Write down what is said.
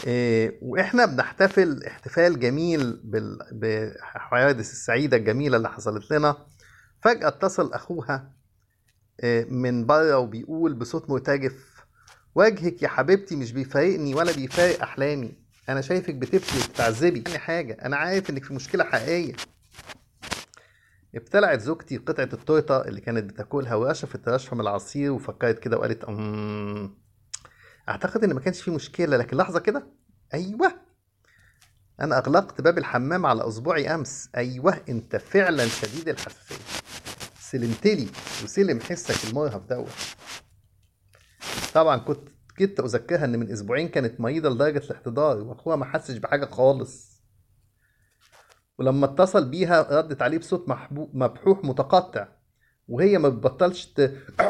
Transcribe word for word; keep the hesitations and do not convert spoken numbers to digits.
إيه، واحنا بنحتفل احتفال جميل بال- بالحوادث السعيدة الجميلة اللي حصلت لنا. فجأة اتصل اخوها إيه، من بره وبيقول بصوت مرتجف: وجهك يا حبيبتي مش بيفارقني ولا بيفارق احلامي. انا شايفك بتبكي وبتعذبي يعني حاجة، انا عارف انك في مشكلة حقيقية. ابتلعت زوجتي قطعة التورتة اللي كانت بتاكلها ورشفت رشفة من العصير وفكرت كده وقالت: أمم اعتقد ان ما كانش في مشكلة، لكن لحظة كده. ايوه، انا اغلقت باب الحمام على اصبعي امس. ايوه، انت فعلا شديد الحساسيه. سلمتلي وسلم حسك المرهف دوت. طبعا كنت كنت اذكرها ان من اسبوعين كانت مريضه لدرجه الاحتضار، واخوها ما حسش بحاجه خالص. ولما اتصل بيها ردت عليه بصوت محبو- مبحوح متقطع، وهي ما بتبطلش ت...